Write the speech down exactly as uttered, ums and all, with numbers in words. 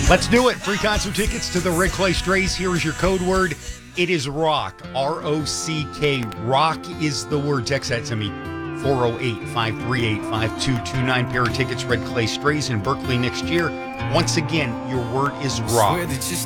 Let's do it. Free concert tickets to the Red Clay Strays. Here is your code word. It is rock. R O C K. Rock is the word. Text that to me. four oh eight, five three eight, five two two nine. Pair of tickets, Red Clay Strays in Berkeley next year. Once again, your word is rock.